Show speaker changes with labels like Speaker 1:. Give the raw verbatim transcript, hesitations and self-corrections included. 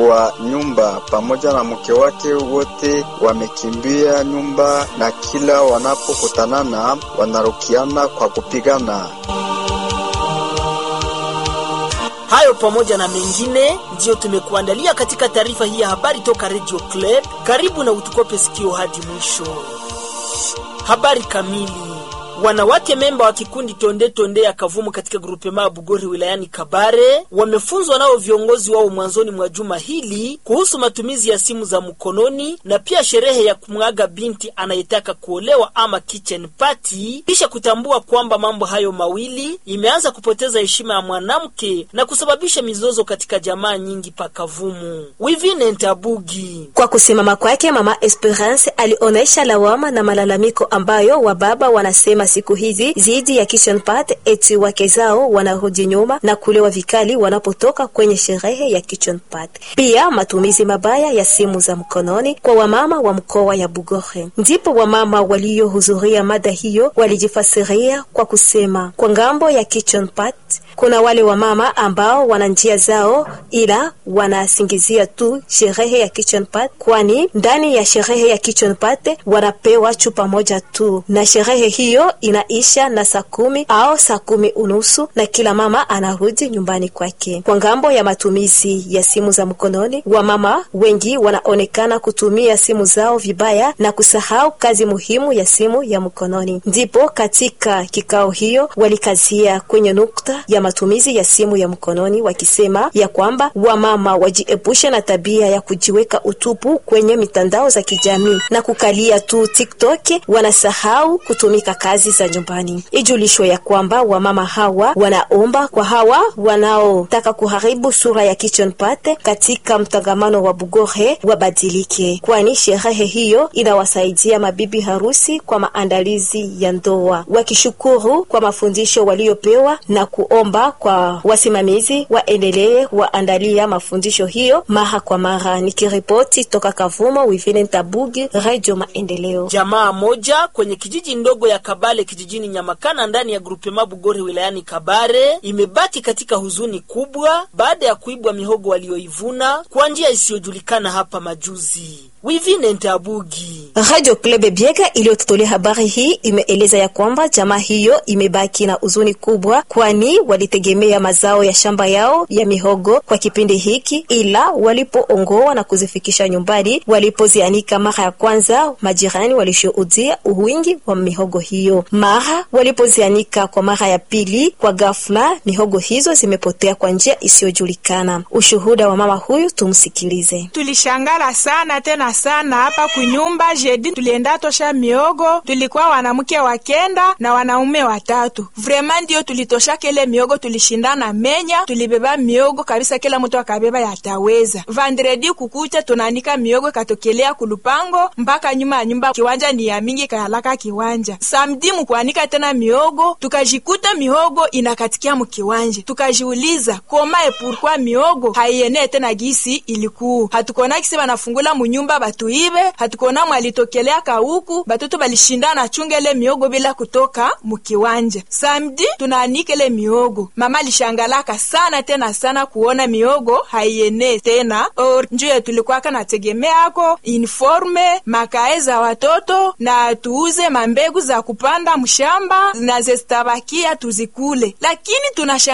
Speaker 1: wa nyumba pamoja na mke wake wote wamekimbia nyumba, na kila wanapokutanana wanarukiana kwa kupigana.
Speaker 2: Hayo pamoja na mengine ndio tumekuandalia katika taarifa hii ya habari toka Radio Club. Karibu na utukope sikio hadi mwisho. Habari kamili. Wanawake memba wa kikundi Tonde Tonde ya Kavumu katika grupema Bugore wilayani Kabare wamefunzwa nao viongozi wao mwanzoni mwa juma hili kuhusu matumizi ya simu za mkononi na pia sherehe ya kumwaga binti anayetaka kuolewa ama kitchen party, kisha kutambua kwamba mambo hayo mawili imeanza kupoteza heshima ya mwanamke na kusababisha mizozo katika jamaa nyingi pa Kavumu. Wivine Ntabugi.
Speaker 3: Kwa kusimama kwake, Mama Esperance alionesha lawama na malalamiko ambayo wababa wanasema siku hizi zidi ya kitchen party, eti wake zao wanarudi nyuma na kulewa vikali wanapotoka kwenye sherehe ya kitchen party. Pia matumizi mabaya ya simu za mkononi kwa wamama wa mkoa ya Bugore. Ndipo wamama waliohudhuria mada hiyo walijifasiria kwa kusema kwa ngambo ya kitchen party kuna wale wamama ambao wana njia zao, ila wanasingizia tu sherehe ya kitchen party, kwani ndani ya sherehe ya kitchen party wanapewa chupa moja tu, na sherehe hiyo inaisha na saa kumi au saa kumi unusu na kila mama anarudi nyumbani kwake. Kwa ngambo ya matumizi ya simu za mkononi, wamama wengi wanaonekana kutumia simu zao vibaya na kusahau kazi muhimu ya simu ya mkononi. Ndipo katika kikao hiyo walikazia kwenye nukta ya matumizi ya simu ya mkononi, wakisema ya kwamba wamama wajiepushe na tabia ya kujiweka utupu kwenye mitandao za kijamii na kukalia tu TikTok, wanasahau kutumika kazi za nyumbani. Ijulishwe ya kwamba wamama hawa wanaomba kwa hawa wanaotaka kuharibu sura ya kitchen party katika mtangamano wa Bugore wabadilike, kwani sherehe hiyo inawasaidia mabibi harusi kwa maandalizi ya ndoa. Wakishukuru kwa mafundisho waliopewa na kuomba kwa wasimamizi waendelee waandalia mafundisho hiyo mara kwa mara. Nikiripoti toka Kavumo, Wivine Ntabugi, Radio Maendeleo.
Speaker 2: Jamaa moja kwenye kijiji ndogo ya Kabale kijijini Nyamakana ndani ya grupema Bugore wilayani Kabare imebaki katika huzuni kubwa baada ya kuibwa mihogo walioivuna kwa njia isiyojulikana hapa majuzi. Wivine Ntabugi.
Speaker 3: Radio Club Biega iliyotolea habari hii imeeleza ya kwamba jamaa hiyo imebaki na huzuni kubwa, kwani walitegemea mazao ya shamba yao ya mihogo kwa kipindi hiki, ila walipoongoa na kuzifikisha nyumbani, walipozianika mara ya kwanza, majirani walishuhudia uwingi wa mihogo hiyo. Mara walipozianika kwa mara ya pili, kwa ghafla mihogo hizo zimepotea kwa njia isiyojulikana. Ushuhuda wa mama huyu tumsikilize.
Speaker 4: Tulishangala sana tena sana hapa kunyumba. Jedi tulienda tosha miogo, tulikuwa wanamke wakenda na wanaume watatu. Vraiment ndio tulitosha kele miogo, tulishindana menya, tulibeba miogo kabisa, kila mtu akabeba yataweza. Vendredi kukucha tunanika miogo katokelea kulupango mpaka nyuma ya nyumba, kiwanja ni ya mingi kayalaka kiwanja. Samedi mkuanika tena miogo, tukajikuta miogo inakatikia mkiwanja. Tukajiuliza koma e pourquoi miogo haiene tena gisi ilikuwa. Hatukona kisi banafungula munyumba batuibe, hatukona mwalitokelea kauku, batoto balishindana chungele miogo bila kutoka mkiwanja. Samedi tunaanika ile miogo, mama alishangalaka sana tena sana kuona miogo haiene tena. Or njoo tulikuwa kana tegemea ako informe makaeza watoto na tuuze mambegu za kupanda mshamba na zestabakia tuzikule, lakini tunashangaa